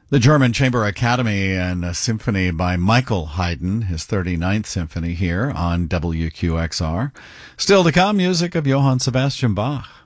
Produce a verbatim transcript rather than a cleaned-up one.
The German Chamber Academy and a symphony by Michael Haydn, his thirty-ninth symphony here on W Q X R. Still to come, music of Johann Sebastian Bach.